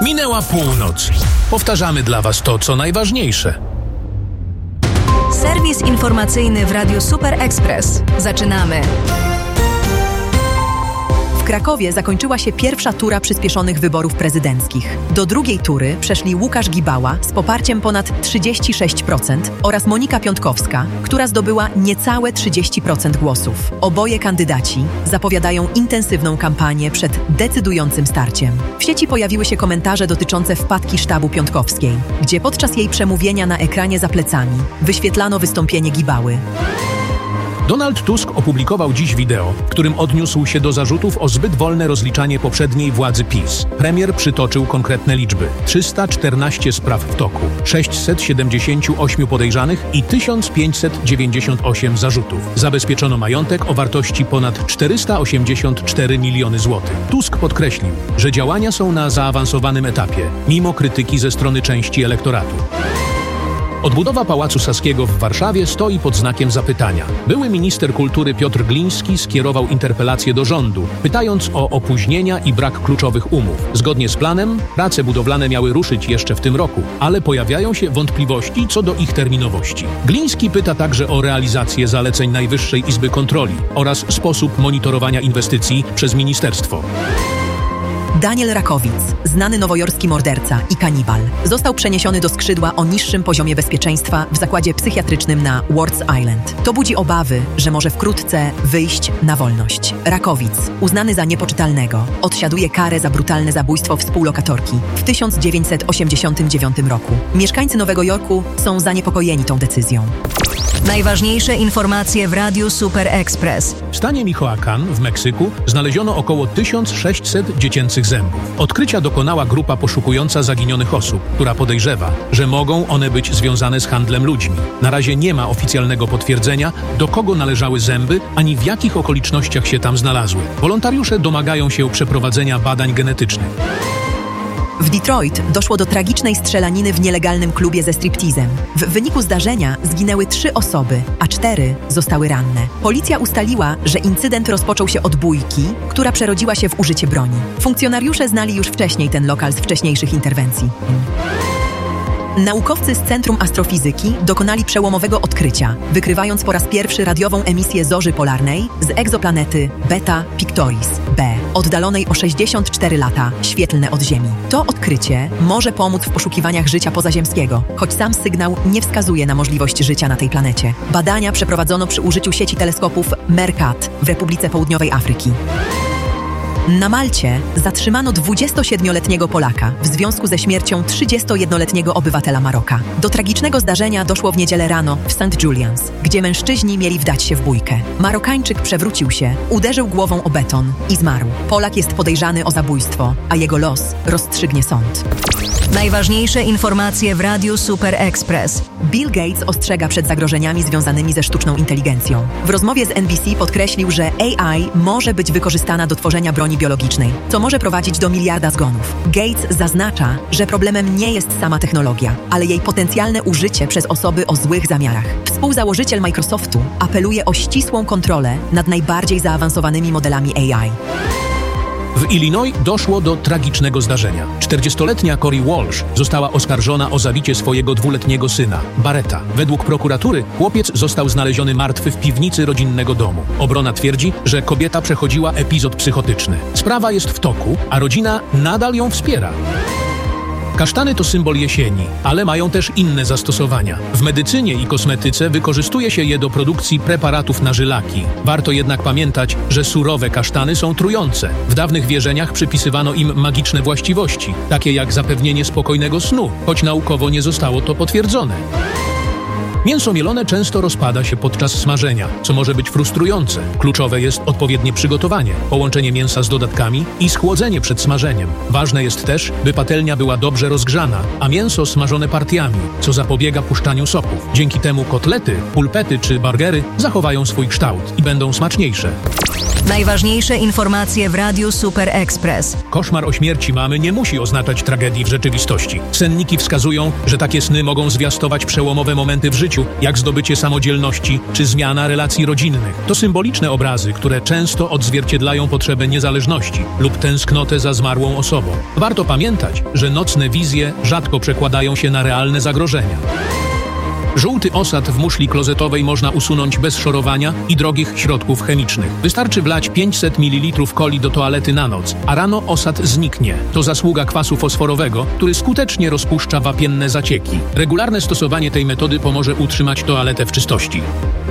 Minęła północ. Powtarzamy dla Was to, co najważniejsze. Serwis informacyjny w Radiu Super Express. Zaczynamy. W Krakowie zakończyła się pierwsza tura przyspieszonych wyborów prezydenckich. Do drugiej tury przeszli Łukasz Gibała z poparciem ponad 36% oraz Monika Piątkowska, która zdobyła niecałe 30% głosów. Oboje kandydaci zapowiadają intensywną kampanię przed decydującym starciem. W sieci pojawiły się komentarze dotyczące wpadki sztabu Piątkowskiej, gdzie podczas jej przemówienia na ekranie za plecami wyświetlano wystąpienie Gibały. Donald Tusk opublikował dziś wideo, w którym odniósł się do zarzutów o zbyt wolne rozliczanie poprzedniej władzy PiS. Premier przytoczył konkretne liczby. 314 spraw w toku, 678 podejrzanych i 1598 zarzutów. Zabezpieczono majątek o wartości ponad 484 miliony złotych. Tusk podkreślił, że działania są na zaawansowanym etapie, mimo krytyki ze strony części elektoratu. Odbudowa Pałacu Saskiego w Warszawie stoi pod znakiem zapytania. Były minister kultury Piotr Gliński skierował interpelację do rządu, pytając o opóźnienia i brak kluczowych umów. Zgodnie z planem, prace budowlane miały ruszyć jeszcze w tym roku, ale pojawiają się wątpliwości co do ich terminowości. Gliński pyta także o realizację zaleceń Najwyższej Izby Kontroli oraz sposób monitorowania inwestycji przez ministerstwo. Daniel Rakowic, znany nowojorski morderca i kanibal, został przeniesiony do skrzydła o niższym poziomie bezpieczeństwa w zakładzie psychiatrycznym na Wards Island. To budzi obawy, że może wkrótce wyjść na wolność. Rakowic, uznany za niepoczytalnego, odsiaduje karę za brutalne zabójstwo współlokatorki w 1989 roku. Mieszkańcy Nowego Jorku są zaniepokojeni tą decyzją. Najważniejsze informacje w Radiu Super Express. W stanie Michoacán w Meksyku znaleziono około 1600 dziecięcych zębów. Odkrycia dokonała grupa poszukująca zaginionych osób, która podejrzewa, że mogą one być związane z handlem ludźmi. Na razie nie ma oficjalnego potwierdzenia, do kogo należały zęby, ani w jakich okolicznościach się tam znalazły. Wolontariusze domagają się przeprowadzenia badań genetycznych. W Detroit doszło do tragicznej strzelaniny w nielegalnym klubie ze striptizem. W wyniku zdarzenia zginęły 3 osoby, a 4 zostały ranne. Policja ustaliła, że incydent rozpoczął się od bójki, która przerodziła się w użycie broni. Funkcjonariusze znali już wcześniej ten lokal z wcześniejszych interwencji. Naukowcy z Centrum Astrofizyki dokonali przełomowego odkrycia, wykrywając po raz pierwszy radiową emisję zorzy polarnej z egzoplanety Beta Pictoris b, oddalonej o 64 lata świetlne od Ziemi. To odkrycie może pomóc w poszukiwaniach życia pozaziemskiego, choć sam sygnał nie wskazuje na możliwość życia na tej planecie. Badania przeprowadzono przy użyciu sieci teleskopów MERCAT w Republice Południowej Afryki. Na Malcie zatrzymano 27-letniego Polaka w związku ze śmiercią 31-letniego obywatela Maroka. Do tragicznego zdarzenia doszło w niedzielę rano w St. Julian's, gdzie mężczyźni mieli wdać się w bójkę. Marokańczyk przewrócił się, uderzył głową o beton i zmarł. Polak jest podejrzany o zabójstwo, a jego los rozstrzygnie sąd. Najważniejsze informacje w Radiu Super Express. Bill Gates ostrzega przed zagrożeniami związanymi ze sztuczną inteligencją. W rozmowie z NBC podkreślił, że AI może być wykorzystana do tworzenia broni biologicznej, co może prowadzić do miliarda zgonów. Gates zaznacza, że problemem nie jest sama technologia, ale jej potencjalne użycie przez osoby o złych zamiarach. Współzałożyciel Microsoftu apeluje o ścisłą kontrolę nad najbardziej zaawansowanymi modelami AI. W Illinois doszło do tragicznego zdarzenia. 40-letnia Corey Walsh została oskarżona o zabicie swojego 2-letniego syna, Barretta. Według prokuratury chłopiec został znaleziony martwy w piwnicy rodzinnego domu. Obrona twierdzi, że kobieta przechodziła epizod psychotyczny. Sprawa jest w toku, a rodzina nadal ją wspiera. Kasztany to symbol jesieni, ale mają też inne zastosowania. W medycynie i kosmetyce wykorzystuje się je do produkcji preparatów na żylaki. Warto jednak pamiętać, że surowe kasztany są trujące. W dawnych wierzeniach przypisywano im magiczne właściwości, takie jak zapewnienie spokojnego snu, choć naukowo nie zostało to potwierdzone. Mięso mielone często rozpada się podczas smażenia, co może być frustrujące. Kluczowe jest odpowiednie przygotowanie, połączenie mięsa z dodatkami i schłodzenie przed smażeniem. Ważne jest też, by patelnia była dobrze rozgrzana, a mięso smażone partiami, co zapobiega puszczaniu soków. Dzięki temu kotlety, pulpety czy burgery zachowają swój kształt i będą smaczniejsze. Najważniejsze informacje w Radiu Super Express. Koszmar o śmierci mamy nie musi oznaczać tragedii w rzeczywistości. Senniki wskazują, że takie sny mogą zwiastować przełomowe momenty w życiu, życiu, jak zdobycie samodzielności czy zmiana relacji rodzinnych. To symboliczne obrazy, które często odzwierciedlają potrzebę niezależności lub tęsknotę za zmarłą osobą. Warto pamiętać, że nocne wizje rzadko przekładają się na realne zagrożenia. Żółty osad w muszli klozetowej można usunąć bez szorowania i drogich środków chemicznych. Wystarczy wlać 500 ml coli do toalety na noc, a rano osad zniknie. To zasługa kwasu fosforowego, który skutecznie rozpuszcza wapienne zacieki. Regularne stosowanie tej metody pomoże utrzymać toaletę w czystości.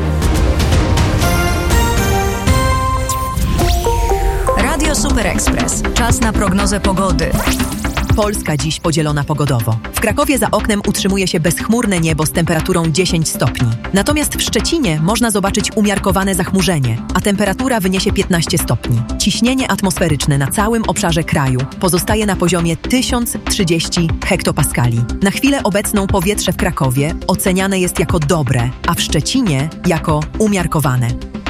Radio Super Express. Czas na prognozę pogody. Polska dziś podzielona pogodowo. W Krakowie za oknem utrzymuje się bezchmurne niebo z temperaturą 10 stopni. Natomiast w Szczecinie można zobaczyć umiarkowane zachmurzenie, a temperatura wyniesie 15 stopni. Ciśnienie atmosferyczne na całym obszarze kraju pozostaje na poziomie 1030 hektopaskali. Na chwilę obecną powietrze w Krakowie oceniane jest jako dobre, a w Szczecinie jako umiarkowane.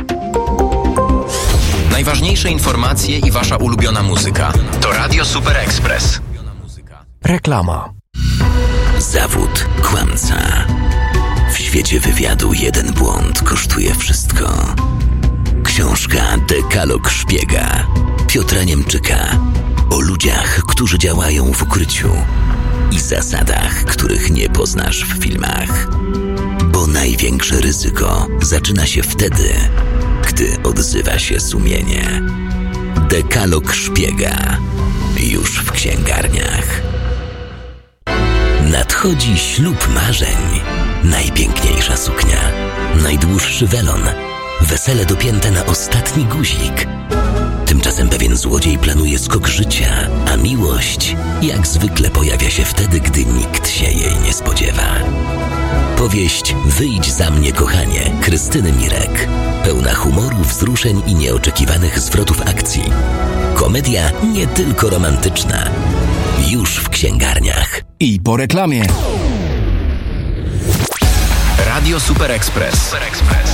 Najważniejsze informacje i wasza ulubiona muzyka. To Radio Super Express. Reklama. Zawód kłamca. W świecie wywiadu jeden błąd kosztuje wszystko. Książka Dekalog szpiega Piotra Niemczyka o ludziach, którzy działają w ukryciu i zasadach, których nie poznasz w filmach. Bo największe ryzyko zaczyna się wtedy, gdy odzywa się sumienie. Dekalog szpiega już w księgarniach. Nadchodzi ślub marzeń. Najpiękniejsza suknia, najdłuższy welon, wesele dopięte na ostatni guzik. Tymczasem pewien złodziej planuje skok życia, a miłość jak zwykle pojawia się wtedy, gdy nikt się jej nie spodziewa. Powieść Wyjdź za mnie, kochanie Krystyny Mirek. Pełna humoru, wzruszeń i nieoczekiwanych zwrotów akcji. Komedia nie tylko romantyczna. Już w księgarniach. I po reklamie. Radio Super Express.